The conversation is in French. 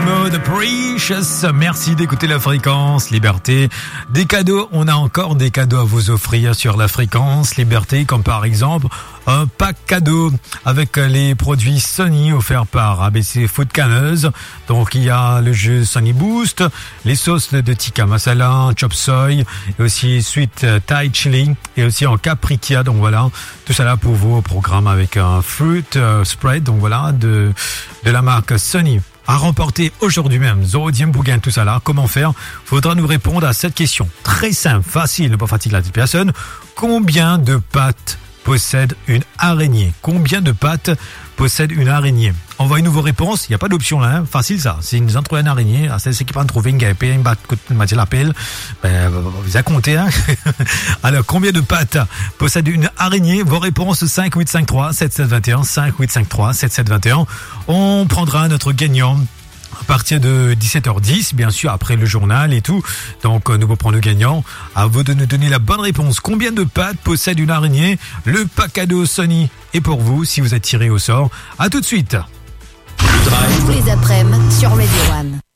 Geronimo de Precious. Merci d'écouter la fréquence Liberté. Des cadeaux, on a encore des cadeaux à vous offrir sur la fréquence Liberté, comme par exemple un pack cadeau avec les produits Sony offerts par ABC Food Canneuse. Donc il y a le jeu Sony Boost, les sauces de tikka masala, chop soy, et aussi sweet Thai chili, et aussi en capricia. Donc voilà, tout ça là pour vous au programme avec un fruit spread. Donc voilà, de la marque Sony. À remporter aujourd'hui même. Zorodiem pour gagner tout ça là. Comment faire? Faudra nous répondre à cette question. Très simple, facile, ne pas fatiguer la personne. Combien de pattes possède une araignée? Combien de pattes possède une araignée? Envoyez-nous vos réponses. Il n'y a pas d'option là. Hein. Facile ça. Si nous en trouvons une araignée, c'est qui pas trouver une GP, une batte, l'appel. Vous avez compté, hein. Alors, combien de pattes possède une araignée? Vos réponses 5853 7721 5853 7721. On prendra notre gagnant à partir de 17h10, bien sûr, après le journal et tout. Donc, nous vous prenons le gagnant. À vous de nous donner la bonne réponse. Combien de pattes possède une araignée? Le pack cadeau Sony est pour vous si vous êtes tiré au sort. À tout de suite. Tous les après-midi sur Radio One.